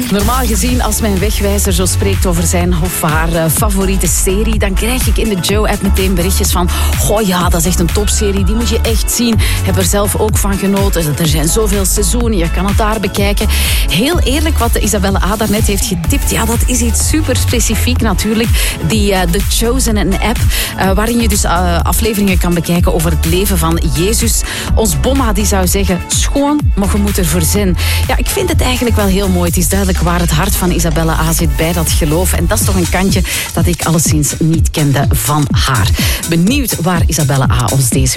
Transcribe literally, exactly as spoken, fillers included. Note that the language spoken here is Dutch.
Normaal gezien, als mijn wegwijzer zo spreekt over zijn of haar uh, favoriete serie, dan krijg ik in de Joe-app meteen berichtjes van goh ja, dat is echt een topserie, die moet je echt zien. Heb er zelf ook van genoten. Er zijn zoveel seizoenen, je kan het daar bekijken. Heel eerlijk, wat Isabelle A. daarnet heeft getipt, ja, dat is iets super specifiek natuurlijk. Die uh, The Chosen, een app uh, waarin je dus uh, afleveringen kan bekijken over het leven van Jezus. Ons Bomma die zou zeggen, schoon, maar je moet ervoor zijn. Ja, ik vind het eigenlijk wel heel mooi. Het is duidelijk waar het hart van Isabelle A. zit bij dat geloof. En dat is toch een kantje dat ik alleszins niet kende van haar. Benieuwd waar Isabelle A. ons deze